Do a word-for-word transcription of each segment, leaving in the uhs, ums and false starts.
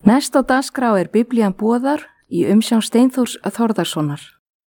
Næst á dagskrá er Biblían boðar í umsjón Steinþórs Þórðarsonar.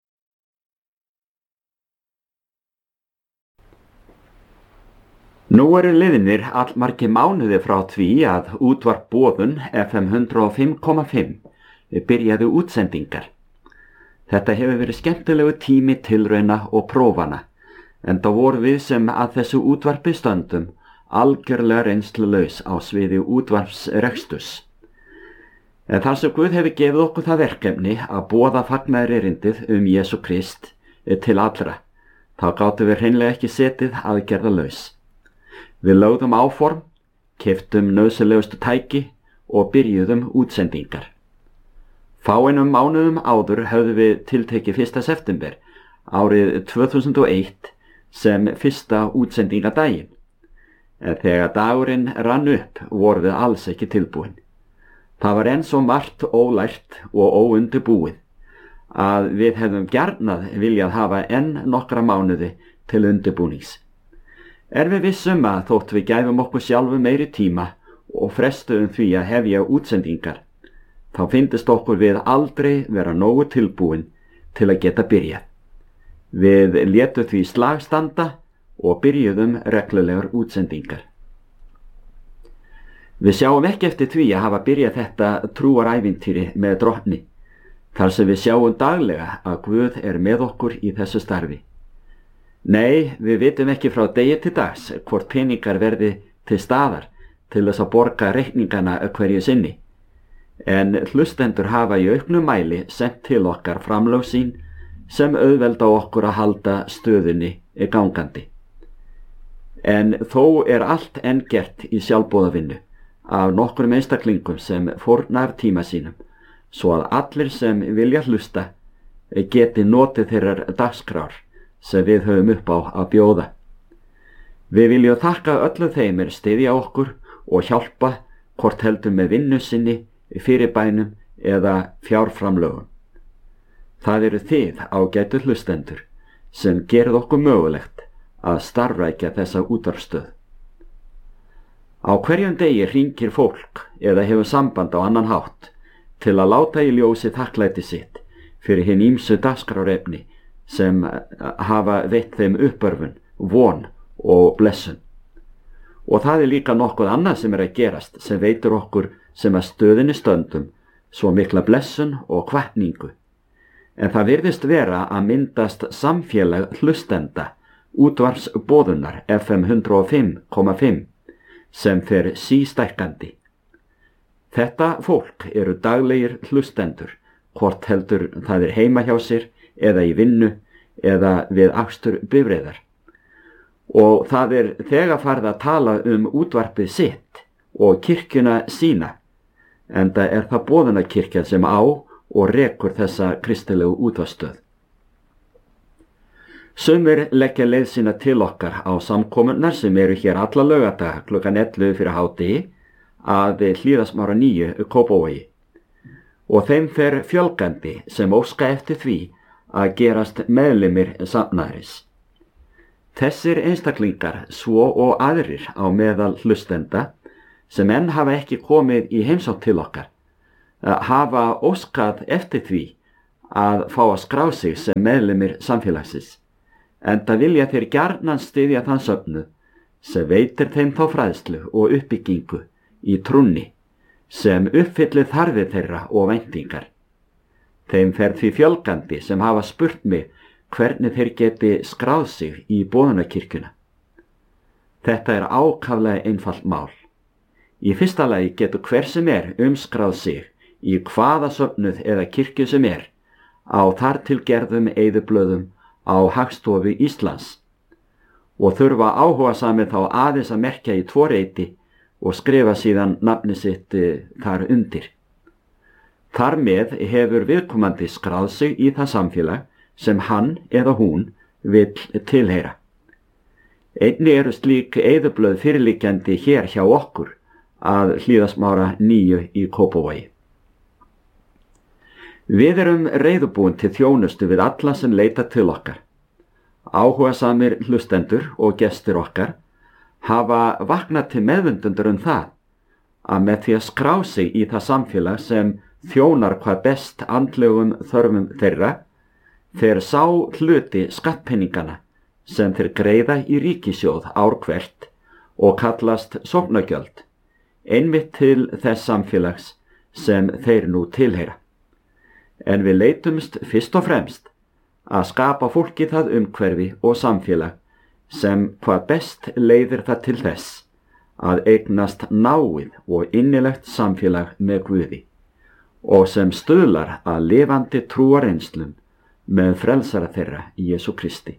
Nú eru liðnir allmargir mánuði frá því að útvarp Boðun F M hundrað og fimm komma fimm byrjaði útsendingar. Þetta hefur verið skemmtilegu tími tilrauna og prófana, enda voru við sem að þessu útvarpi stöndum algjörlega reynslulaus á sviði útvarpsreksturs. En þar sem Guð hefur gefið okkur það verkefni að boða fagnaðarerindið um Jesú Krist til allra, þá gátum við hreinlega ekki setið aðgerðalaus. Við lögðum áform, keyptum nauðsynlegustu tæki og byrjuðum útsendingar. Fáeinum mánuðum áður höfðum við tiltekið fyrsta september árið tvö þúsund og eitt sem fyrsta útsendingadaginn. En þegar dagurinn rann upp vorum við alls ekki tilbúin. Það var enn svo margt ólært og óundirbúið að við hefðum gjarnað viljað hafa enn nokkra mánuði til undirbúnings. Er við vissum að þótt við gæfum okkur sjálfu meiri tíma og frestuðum því að hefja útsendingar, þá fyndist okkur við aldrei vera nógu tilbúin til að geta byrjað. Við létum því slag standa og byrjuðum reglulegar útsendingar. Við sjáum ekki eftir því að hafa byrjað þetta trúarævintýri með Drottni, þar sem við sjáum daglega að Guð er með okkur í þessu starfi. Nei, við vitum ekki frá degi til dags hvort peningar verði til staðar til þess að borga reikningana hverju sinni, en hlustendur hafa í auknum mæli sent til okkar framlög sín sem auðvelda okkur að halda stöðunni gangandi. En þó er allt enn gert í sjálfboðavinnu af nokkrum einstaklingum sem fórnar tíma sínum, svo að allir sem vilja hlusta geti notið þeirrar dagskrár sem við höfum upp á að bjóða. Við viljum þakka öllu þeim er styðja okkur og hjálpa hvort heldur með vinnu sinni, fyrirbænum eða fjárframlögum. Það eru þið ágætu hlustendur sem gerð okkur mögulegt að starfrækja þessa útvarpsstöð. Á hverjum degi hringir fólk eða hefur samband á annan hátt til að láta í ljósi þakklæti sitt fyrir hin ýmsu dagskrárefni sem hafa veitt þeim uppörfun, von og blessun. Og það er líka nokkuð annað sem er að gerast sem veitur okkur sem að stöðinni stöndum svo mikla blessun og hvatningu. En það virðist vera að myndast samfélag hlustenda útvarpsboðunar F M hundrað og fimm komma fimm sem fer sístækkandi. Þetta fólk eru daglegir hlustendur, hvort heldur það er heima hjá sér eða í vinnu eða við akstur bifreiðar. Og það er þegar farið að tala um útvarpið sitt og kirkjuna sína, enda er það boðunarkirkjan sem á og rekur þessa kristilegu útvarpsstöð. Sumir leggja leið sína til okkar á samkomunnar sem eru hér alla laugardaga klukkan ellefu fyrir hádegi að Hlíðasmára níu Kópavogi. Og þeim fer fjölgandi sem óska eftir því að gerast meðlimir safnaðarins. Þessir einstaklingar svo og aðrir á meðal hlustenda sem enn hafa ekki komið í heimsókn til okkar hafa óskað eftir því að fá að skrá sig sem meðlimir samfélagsins. Enda vilja þeir gjarnan styðja þann söfnuð sem veitir þeim þá fræðslu og uppbyggingu í trúnni sem uppfyllir þarfir þeirra og væntingar. Þeim fer því fjölgandi sem hafa spurt mig hvernig þeir geti skráð sig í boðunarkirkjuna. Þetta er ákaflega einfalt mál. Í fyrsta lagi getur hver sem er umskráð sig í hvaða söfnuð eða kirkju sem er á þar til gerðum eyðublöðum á Hagstofu Íslands og þurfa áhugasamir þá aðeins að merkja í tvo reiti og skrifa síðan nafni sitt þar undir. Þar með hefur viðkomandi skráð sig í það samfélag sem hann eða hún vill tilheyra. Einnig eru slík eyðublöð fyrirliggjandi hér hjá okkur að Hlíðasmára níu í Kópavogi. Við erum reiðubúin til þjónustu við alla sem leita til okkar. Áhugasamir hlustendur og gestir okkar hafa vaknað til meðvundunar um það að með því að skrá sig í það samfélag sem þjónar hvað best andlegum þörfum þeirra, þeir sá hluti skattpenningana sem þeir greiða í ríkissjóð ár hvert og kallast sóknargjöld, einmitt til þess samfélags sem þeir nú tilheyra. En við leitumst fyrst og fremst að skapa fólki það umhverfi og samfélag sem hvað best leiðir það til þess að eignast náið og innilegt samfélag með Guði og sem stuðlar að lifandi trúarreynslum með frelsara þeirra í Jesú Kristi.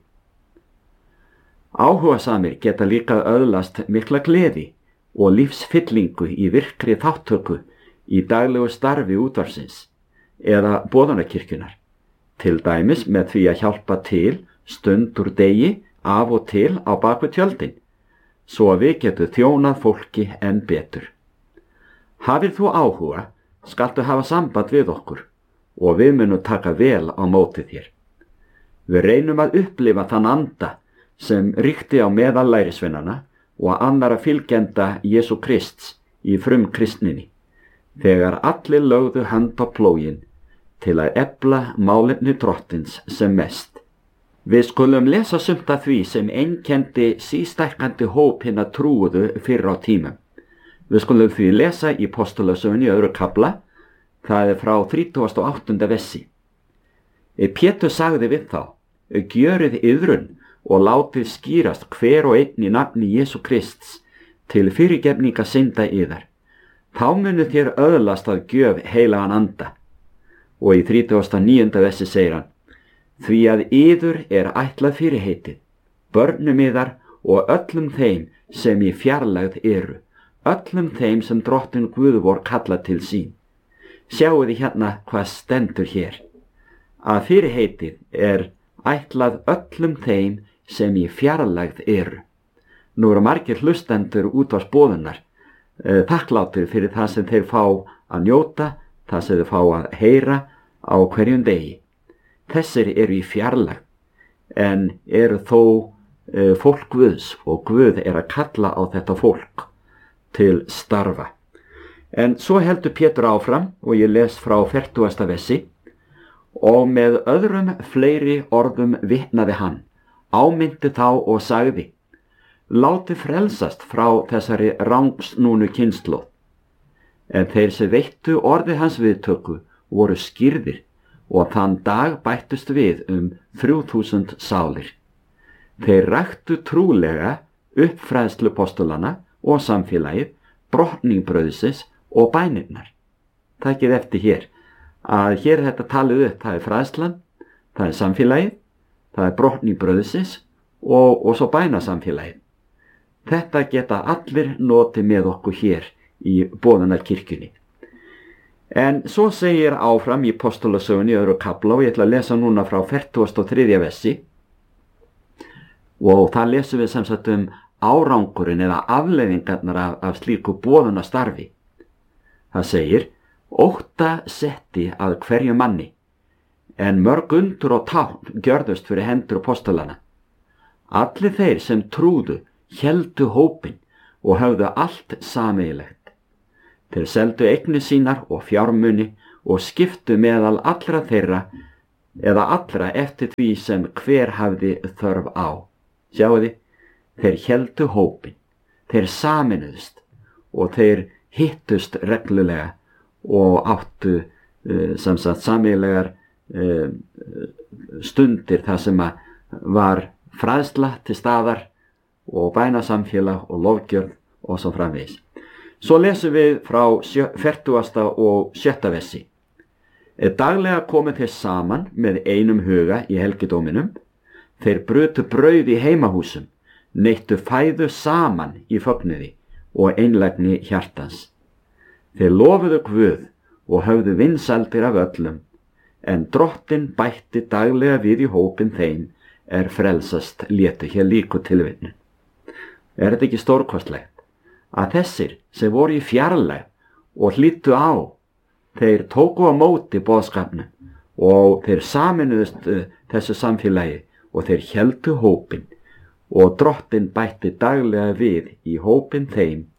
Áhugasamir geta líka öðlast mikla gleði og lífsfyllingu í virkri þáttöku í daglegu starfi útvarpsins eða boðunarkirkjunar, til dæmis með því að hjálpa til stund úr degi af og til á bakvið tjöldin, svo að við getum þjónað fólki enn betur. Hafir þú áhuga, skaltu hafa samband við okkur og við munum taka vel á móti þér. Við reynum að upplifa þann anda sem ríkti á meðal lærisveinana og annara fylgjenda Jesú Krists í frumkristninni, þegar allir lögðu hönd á plóginn til að efla málefni drottins sem mest. Við skulum lesa sumt af því sem einkenndi sístækkandi hóp hinna trúuðu fyrr á tímum. Við skulum því lesa í Postulasögunni í öðru kafla, það er frá þrítugasta og áttunda versi. Pétur sagði við þá, gjörið iðrun og látið skýrast hver og einn í nafni Jesú Krists til fyrirgefninga synda yðar. Þá munu þér öðlast að gjöf heilagan anda. Og í þrítugasta og níunda versi segir hann, því að yður er ætlað fyrirheitið, börnum yðar og öllum þeim sem í fjarlægð eru, öllum þeim sem drottin Guð vor kalla til sín. Sjáu þið hérna hvað stendur hér, að fyrirheitið er ætlað öllum þeim sem í fjarlægð eru. Nú eru margir hlustendur útvarpsboðunar, eh, þakklátir fyrir það sem þeir fá að njóta, það sem þeir fá að heyra á hverjum degi. Þessir eru í fjarlægð, en eru þó e, fólk Guðs og Guð er að kalla á þetta fólk til starfa. En svo heldur Pétur áfram og ég les frá fertugasta versi, og með öðrum fleiri orðum vitnaði hann, ámyndi þá og sagði, láti frelsast frá þessari rangsnúnu kynslóð. En þeir sem veittu orði hans viðtöku voru skýrðir og þann dag bættust við um þrjú þúsund sálir. Þeir ræktu trúlega upp fræðslu postulana og samfélagið, brotning brauðsins og bænirnar. Takið eftir hér, að hér er þetta talið upp, það er fræðslan, það er samfélagið, það er brotning brauðsins og, og svo bænasamfélagið. Þetta geta allir notið með okkur hér í boðunarkirkjunni. En svo segir áfram í Postulasögunni í öðru kafla og ég ætla að lesa núna frá fertugasta og þriðja versi og það lesum við sem sagt um árangurinn eða afleiðingarnar af, af slíku boðunastarfi. Það segir, ótta setti að hverju manni, en mörg undur og tákn gjörðust fyrir hendur postulana. Allir þeir sem trúðu héldu hópinn og höfðu allt sameiginlegt. Þeir seldu eignir sínar og fjármuni og skiptu meðal allra þeirra eða allra eftir því sem hver hafði þörf á. Sjáu þið, þeir héldu hópinn, þeir saminuðust og þeir hittust reglulega og áttu uh, sem sagt sameiginlegar uh, stundir þar sem var fræðsla til staðar og bænasamfélag og lofgjörð og svo framvegis. Svo lesum við frá fertugasta og sjötta versi. Daglega komu þeir saman með einum huga í helgidóminum. Þeir brutu brauð í heimahúsum, neittu fæðu saman í fögnuði og einlægni hjartans. Þeir lofuðu Guð og höfðu vinsældir af öllum, en drottin bætti daglega við í hópin þeim er frelsast létu hér líku tilvitnun. Er þetta ekki stórkostlegt? Að þessir sem voru í fjarlægð og hlýddu á, þeir tóku á móti boðskapnum og þeir saminuðust uh, þessu samfélagi og þeir héldu hópinn og drottin bætti daglega við í hópinn þeim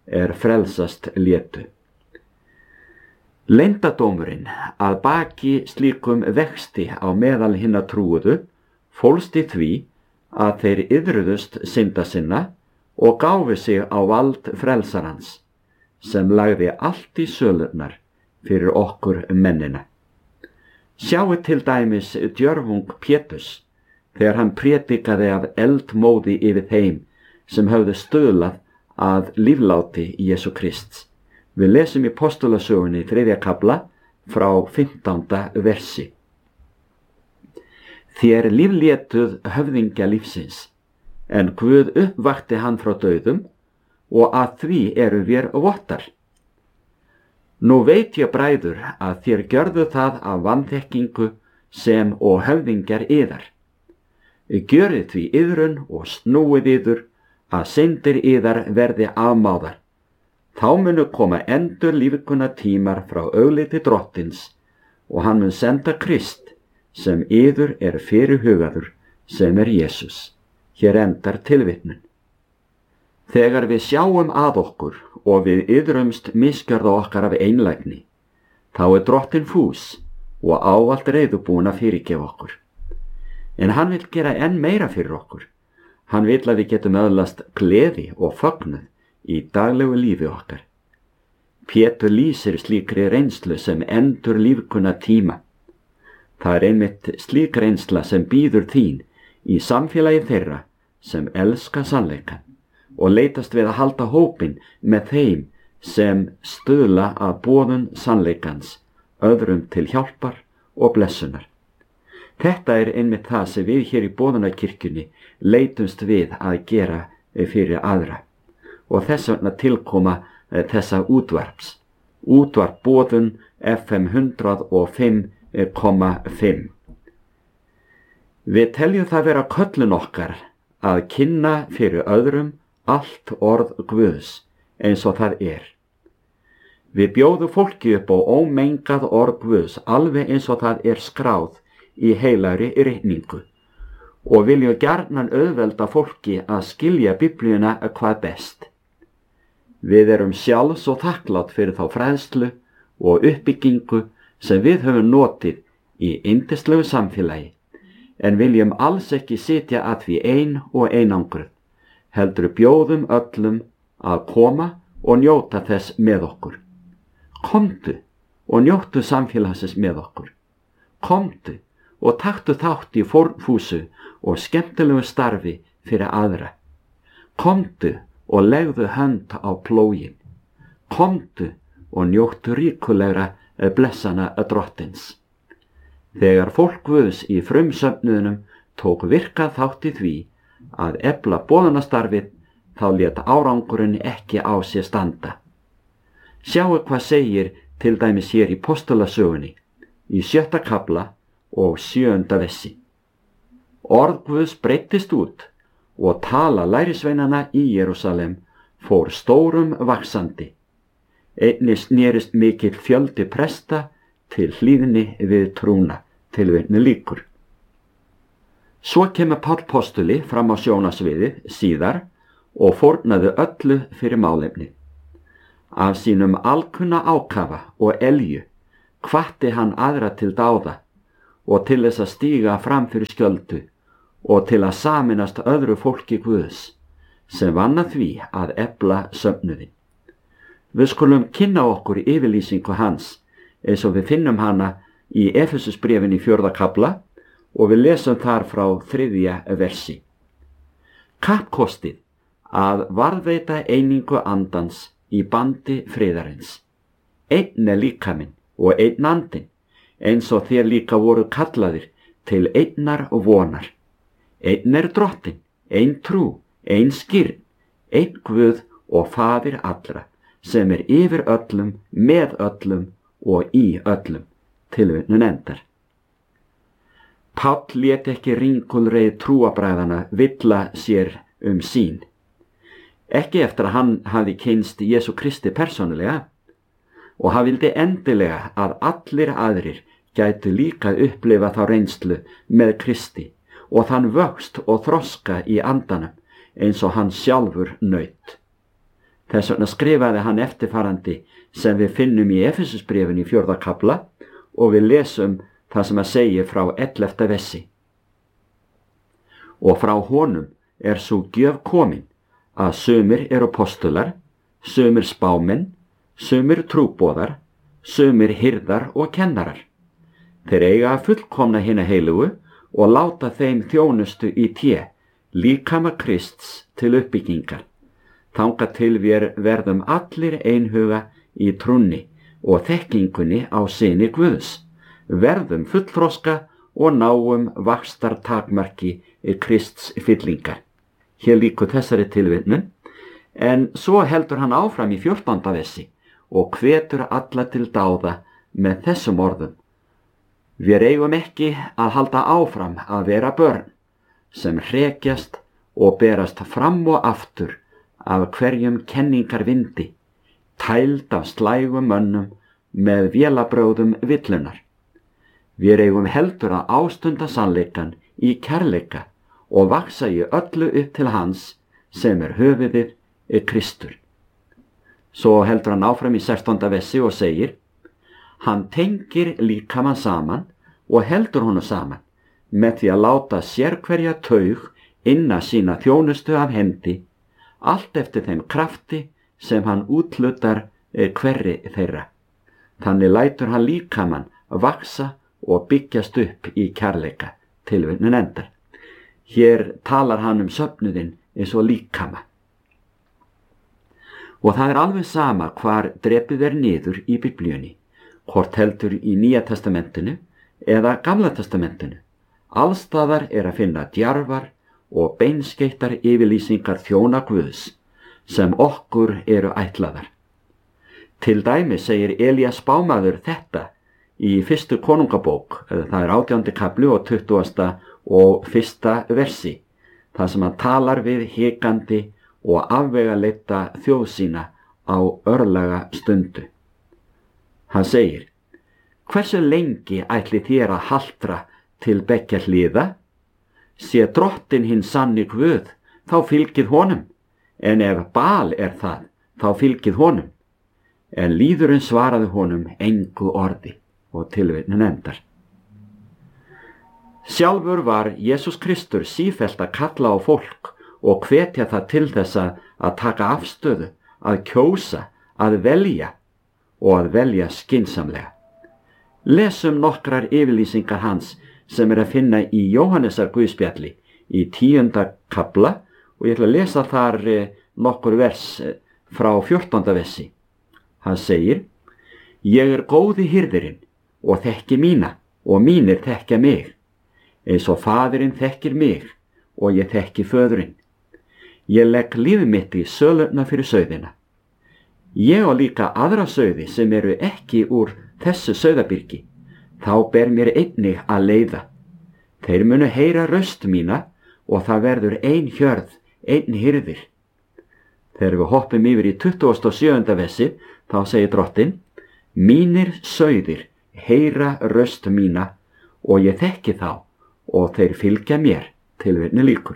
er frelsast létu. Leyndardómurinn að baki slíkum vexti á meðal hinna trúuðu fólst í því að þeir iðruðust synda sinna og gáfu sig á vald frelsarans, sem lagði allt í sölurnar fyrir okkur mennina. Sjáu til dæmis djörfung Péturs, þegar hann prédikaði af eldmóði yfir þeim sem höfðu stuðlað að lífláti Jesú Krists. Við lesum í Postulasögunni þriðja kafla frá fimmtánda versi. Þér líflétuð höfðingja lífsins, en Guð uppvakti hann frá dauðum og að því eru vér vottar. Nú veit ég bræður að þér gjörðu það af vanþekkingu sem og höfðingjar yðar. Gjörið því yðrun og snúið yður að syndir yðar verði afmáðar. Þá munu koma endur lífguna tímar frá augliti drottins og hann mun senda Krist sem yður er fyrirhugaður sem er Jesús. Hér endar tilvitnun. Þegar við sjáum að okkur og við yðrumst misgjörða okkar af einlægni, þá er drottin fús og ávallt reiðubúin að fyrirgefa okkur. En hann vill gera enn meira fyrir okkur. Hann vill að við getum öðlast gleði og fögnuð í daglegu lífi okkar. Pétur lýsir slíkri reynslu sem endur lífkunna tíma. Það er einmitt slík reynsla sem býður þín í samfélagi þeirra sem elska sannleikann og leitast við að halda hópinn með þeim sem stuðla að boðun sannleikans öðrum til hjálpar og blessunar. Þetta er einmitt það sem við hér í boðunarkirkjunni leitumst við að gera fyrir aðra og þess vegna tilkoma þessa útvarps, útvarp boðun F M hundrað og fimm komma fimm. Við teljum það vera köllun okkar að kynna fyrir öðrum allt orð Guðs eins og það er. Við bjóðum fólki upp á ómengað orð Guðs alveg eins og það er skráð í heilagri ritningu og viljum gjarnan auðvelda fólki að skilja Biblíuna hvað best. Við erum sjálfs og þakklátt fyrir þá fræðslu og uppbyggingu sem við höfum notið í yndislegu samfélagi, en viljum alls ekki sitja að því ein og einangruð, heldur bjóðum öllum að koma og njóta þess með okkur. Komdu og njóttu samfélagsins með okkur. Komdu og taktu þátt í fórnfúsu og skemmtilegu starfi fyrir aðra. Komdu og legðu hönd á plógin. Komdu og njóttu ríkulegra blessana drottins. Þegar fólk Guðs í frumsöfnuðunum tók virkað þátt í því að efla boðunastarfið, þá lét árangurinn ekki á sér standa. Sjáu hvað segir til dæmis hér í Postulasögunni, í sjötta kafla og sjöunda vessi. Orð Guðs breyttist út og tala lærisveinana í Jerúsalem fór stórum vaxandi. Einnig snerist mikill fjöldi presta til hlýðni við trúna, tilvitnun lýkur. Svo kemur Páll postuli fram á sjónasviðið síðar og fórnaði öllu fyrir málefni. Af sínum alkunna ákafa og elju hvatti hann aðra til dáða og til þess að stíga fram fyrir skjöldu og til að sameinast öðru fólki Guðs sem vann að því að efla söfnuðinn. Við skulum kynna okkur yfirlýsingu hans eins og við finnum hana í Efesusbréfinu í fjórða kafla og við lesum þar frá þriðja versi. Kappkostið að varðveita einingu andans í bandi friðarins. Einn er líkaminn og einn andinn, eins og þér líka voru kallaðir til einnar vonar. Einn er drottin, ein trú, ein skírn, einn Guð og faðir allra, sem er yfir öllum, með öllum og í öllum, tilvitnun endar. Páll lét ekki ringulreið trúabræðana villa sér um sín. Ekki eftir að hann hafi kynnst Jesú Kristi persónulega, og hann vildi endilega að allir aðrir gætu líka upplifa þá reynslu með Kristi og þann vöxt og þroska í andanum eins og hann sjálfur naut. Þess vegna skrifaði hann eftirfarandi sem við finnum í Efesusbréfinu í fjórða kafla og við lesum það sem að segja frá ellefta versi. Og frá honum er svo gjöf komin að sumir eru apostolar, sumir spámenn, sumir trúboðar, sumir hirðar og kennarar. Þeir eiga að fullkomna hina heilugu og láta þeim þjónustu í té, líkama Krists til uppbyggingar. Þangað til við verðum allir einhuga í trúnni og þekkingunni á syni Guðs, verðum fullþroska og náum vaxtar takmarki Krists fyllingar. Hér lýkur þessari tilvitnun, en svo heldur hann áfram í fjórtánda versi og hvetur alla til dáða með þessum orðum. Við eigum ekki að halda áfram að vera börn sem hrekjast og berast fram og aftur af hverjum kenningar vindi, tæld af slægum mönnum með vélabrögðum villunar. Við eigum heldur að ástunda sannleikan í kærleika og vaksa í öllu upp til hans sem er höfuðið er Kristur. Svo heldur hann áfram í sextánda versi og segir, hann tengir líkamann saman og heldur honum saman með því að láta sérhverja taug inna sína þjónustu af hendi, allt eftir þeim krafti sem hann útlutar hverri þeirra. Þannig lætur hann líkamann vaksa og byggjast upp í kærleika, tilvitnun endar. Hér talar hann um söfnuðinn eins og líkama. Og það er alveg sama hvar drepið er niður í Biblíunni, hvort heldur í Nýja testamentinu eða Gamla testamentinu. Allstaðar er að finna djarfar og beinskeittar yfirlýsingar þjóna Guðs sem okkur eru ætlaðar. Til dæmi segir Elías spámaður þetta í fyrstu konungabók, það er átjándi kafli og tuttugasta og fyrsta versi, þar sem hann talar við hikandi og afvegaleita þjóð sína á örlaga stundu. Hann segir, hversu lengi ætli þér að haltra til beggja hliða? Sé drottinn hinn sanni Guð, þá fylgið honum, en ef Baal er það, þá fylgið honum. En lýðurinn svaraði honum engu orði, og tilvitnun endar. Sjálfur var Jesús Kristur sífellt að kalla á fólk og hvetja það til þess að taka afstöðu, að kjósa, að velja og að velja skynsamlega. Lesum nokkrar yfirlýsingar hans sem er að finna í Jóhannesar Guðspjalli í tíunda kafla og ég ætla að lesa þar nokkur vers frá fjórtánda versi. Hann segir, ég er góði hirðirinn og þekki mína og mínir þekkja mig, eins og faðirinn þekkir mig og ég þekki föðurinn. Ég legg líf mitt í söluna fyrir sauðina. Ég og líka aðra sauði sem eru ekki úr þessu sauðabyrgi, þá ber mér einnig að leiða. Þeir munu heyra röst mína og það verður ein hjörð, ein hirðir. Þegar við hoppum yfir í tuttugasta og sjöunda versi, þá segir drottinn, mínir sauðir heyra röst mína og ég þekki þá og þeir fylgja mér, tilvitnun lýkur.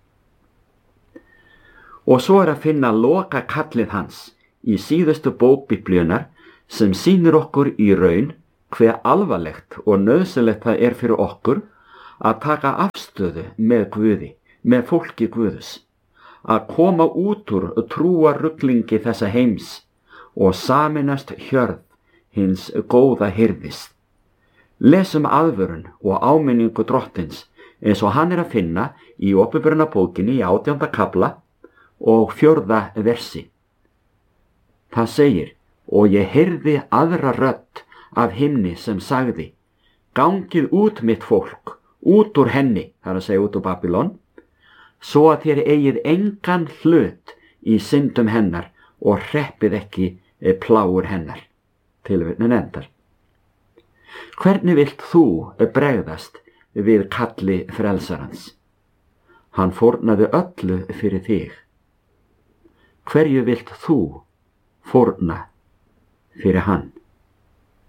Og svo er að finna loka kallið hans í síðustu bók Biblíunnar sem sýnir okkur í raun hve alvarlegt og nauðsynlegt það er fyrir okkur að taka afstöðu með Guði, með fólki Guðs, að koma út úr trúarruglingi þessa heims og sameinast hjörð hins góða hirðis. Lesum aðvörun og áminningu drottins eins og hann er að finna í Opinberunarbókinni í átjánda kafla og fjórða versi. Það segir, og ég heyrði aðra rödd af himni sem sagði, gangið út mitt fólk, út úr henni, það er að segja út úr Babylon, svo að þér eigið engan hlut í syndum hennar og hreppið ekki plágur hennar. Tilvitnun endar. Hvernig vilt þú bregðast við kalli frelsarans? Hann fórnaði öllu fyrir þig. Hverju vilt þú fórna fyrir hann?